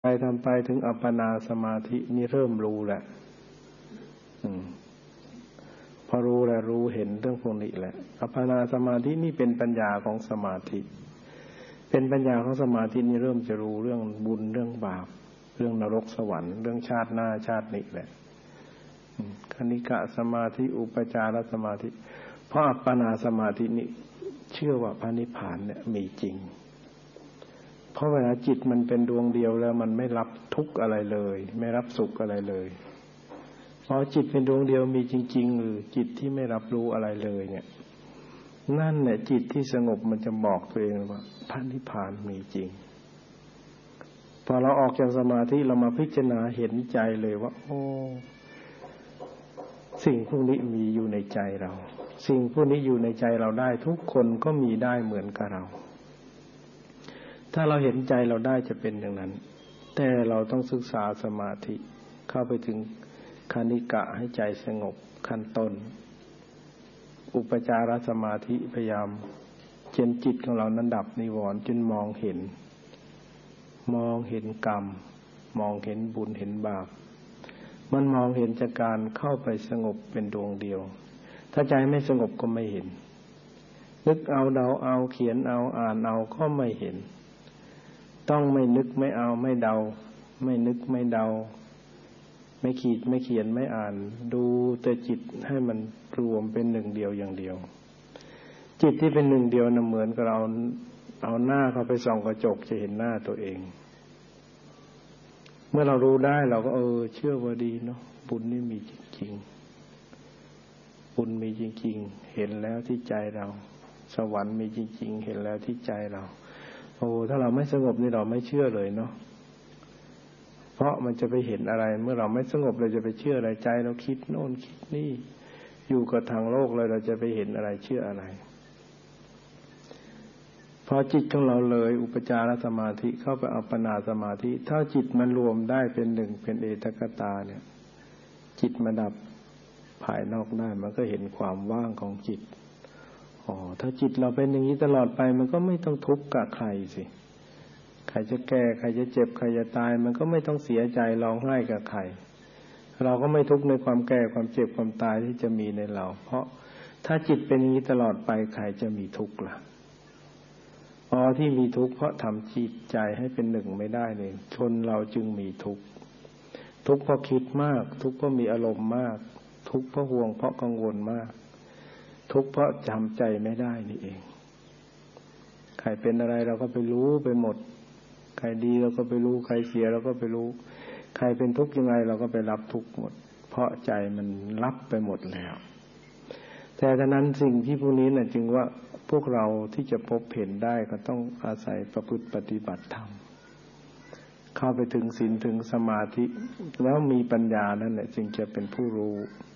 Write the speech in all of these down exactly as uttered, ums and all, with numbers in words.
ไปทำไปถึงอัปปนาสมาธินี่เริ่มรู้แหละพอรู้แล้วรู้เห็นเรื่องพวกนี้แหละอัปปนาสมาธินี่เป็นปัญญาของสมาธิเป็นปัญญาของสมาธินี่เริ่มจะรู้เรื่องบุญเรื่องบาปเรื่องนรกสวรรค์เรื่องชาติหน้าชาตินี้แหละคณิกะสมาธิอุปจารสมาธิเพราะอัปปนาสมาธินี่เชื่อว่าพระนิพพานเนี่ยมีจริงเพราะเวลาจิตมันเป็นดวงเดียวแล้วมันไม่รับทุกข์อะไรเลยไม่รับสุขอะไรเลยพอจิตเป็นดวงเดียวมีจริงๆหรือจิตที่ไม่รับรู้อะไรเลยเนี่ยนั่นแหละจิตที่สงบมันจะบอกตัวเองว่าพระนิพพานมีจริงพอเราออกจากสมาธิเรามาพิจารณาเห็นใจเลยว่าโอ้สิ่งพวกนี้มีอยู่ในใจเราสิ่งพวกนี้อยู่ในใจเราได้ทุกคนก็มีได้เหมือนกับเราถ้าเราเห็นใจเราได้จะเป็นอย่างนั้นแต่เราต้องศึกษาสมาธิเข้าไปถึงคณิกะให้ใจสงบขั้นต้นอุปจารสมาธิพยายามเจนจิตของเรานั้นดับนิวรณ์จนมองเห็นมองเห็นกรรมมองเห็นบุญเห็นบาปมันมองเห็นจากการเข้าไปสงบเป็นดวงเดียวถ้าใจไม่สงบก็ไม่เห็นนึกเอาเดาเอาเขียนเอาอ่านเอาก็ไม่เห็นต้องไม่นึกไม่เอาไม่เดาไม่นึกไม่เดาไม่ขีดไม่เขียนไม่อ่านดูแต่จิตให้มันรวมเป็นหนึ่งเดียวอย่างเดียวจิตที่เป็นหนึ่งเดียวน่ะเหมือนกับเราเอาหน้าเข้าไปส่องกระจกจะเห็นหน้าตัวเองเมื่อเรารู้ได้เราก็เออเชื่อว่าดีเนาะบุญนี่มีจริงๆบุญมีจริงๆเห็นแล้วที่ใจเราสวรรค์มีจริงๆเห็นแล้วที่ใจเราโอ้ถ้าเราไม่สงบนี่เราไม่เชื่อเลยเนาะเพราะมันจะไปเห็นอะไรเมื่อเราไม่สงบเราจะไปเชื่ออะไรใจเราคิดโน่นคิดนี่อยู่กับทางโลกเลยเราจะไปเห็นอะไรเชื่ออะไรพอจิตของเราเลยอุปจารสมาธิเข้าไปอัปปนาสมาธิถ้าจิตมันรวมได้เป็นหนึ่งเป็นเอตกตาเนี่ยจิตมันดับภายนอกได้มันก็เห็นความว่างของจิตอ๋อถ้าจิตเราเป็นอย่างนี้ตลอดไปมันก็ไม่ต้องทุกข์กับใครสิใครจะแก่ใครจะเจ็บใครจะตายมันก็ไม่ต้องเสียใจร้องไห้กับใครเราก็ไม่ทุกข์ในความแก่ความเจ็บความตายที่จะมีในเราเพราะถ้าจิตเป็นอย่างนี้ตลอดไปใครจะมีทุกข์ล่ะอ๋อที่มีทุกข์เพราะทำจิตใจให้เป็นหนึ่งไม่ได้เลยชนเราจึงมีทุกข์ทุกข์เพราะคิดมากทุกข์เพราะมีอารมณ์มากทุกข์เพราะห่วงเพราะกังวลมากทุกข์เพราะจำใจไม่ได้นี่เองใครเป็นอะไรเราก็ไปรู้ไปหมดใครดีเราก็ไปรู้ใครเสียเราก็ไปรู้ใครเป็นทุกข์ยังไงเราก็ไปรับทุกข์หมดเพราะใจมันรับไปหมดแล้วแต่ฉะนั้นสิ่งที่พวกนี้น่ะจึงว่าพวกเราที่จะพบเห็นได้ก็ต้องอาศัยประพฤติปฏิบัติธรรมเข้าไปถึงศีลถึงสมาธิแล้วมีปัญญานั่นแหละจึงจะเป็นผู้รู้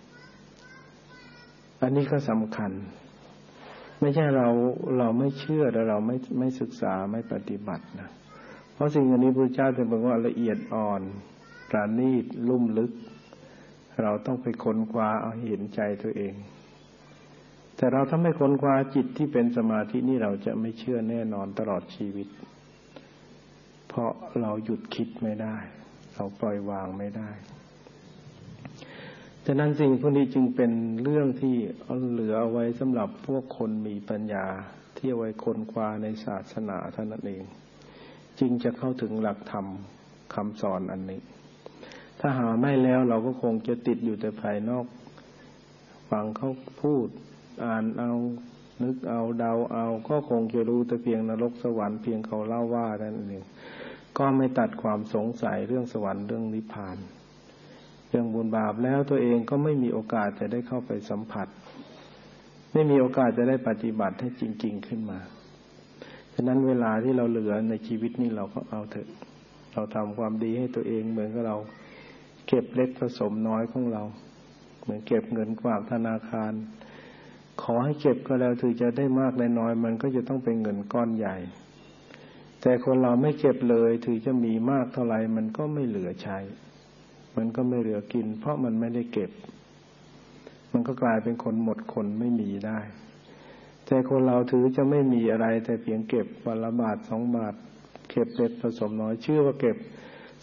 อันนี้ก็สำคัญไม่ใช่เราเราไม่เชื่อแล้วเราไม่ไม่ศึกษาไม่ปฏิบัตินะเพราะสิ่งอันนี้พระพุทธเจ้าจะบอกว่าละเอียดอ่อนประณีตลุ่มลึกเราต้องไปค้นคว้าเอาเห็นใจตัวเองแต่เราถ้าไม่ค้นคว้าจิตที่เป็นสมาธินี่เราจะไม่เชื่อแน่นอนตลอดชีวิตเพราะเราหยุดคิดไม่ได้เราปล่อยวางไม่ได้ฉะนั้นสิ่งพวกนี้จึงเป็นเรื่องที่เหลือเอาไว้สำหรับพวกคนมีปัญญาที่เอาไว้ค้นคว้าในศาสนาเท่านั้นเองจึงจะเข้าถึงหลักธรรมคำสอนอันนี้ถ้าหาไม่แล้วเราก็คงจะติดอยู่แต่ภายนอกฟังเขาพูดอ่านเอานึกเอาเดาเอาก็คงจะรู้แต่เพียงนรกสวรรค์เพียงเขาเล่าว่านั่นเองก็ไม่ตัดความสงสัยเรื่องสวรรค์เรื่องนิพพานเรื่องบุญบาปแล้วตัวเองก็ไม่มีโอกาสจะได้เข้าไปสัมผัสไม่มีโอกาสจะได้ปฏิบัติให้จริงๆขึ้นมาฉะนั้นเวลาที่เราเหลือในชีวิตนี้เราก็เอาเถอะเราทำความดีให้ตัวเองเหมือนกับเราเก็บเล็กผสมน้อยของเราเหมือนเก็บเงินฝากธนาคารขอให้เก็บก็แล้วถึงจะได้มากได้น้อยมันก็จะต้องเป็นเงินก้อนใหญ่แต่คนเราไม่เก็บเลยถึงจะมีมากเท่าไหร่มันก็ไม่เหลือใช้มันก็ไม่เหลือกินเพราะมันไม่ได้เก็บมันก็กลายเป็นคนหมดคนไม่มีได้แต่คนเราถือจะไม่มีอะไรแต่เพียงเก็บวันละบาทสองบาทเก็บเล็กผสมน้อยชื่อว่าเก็บ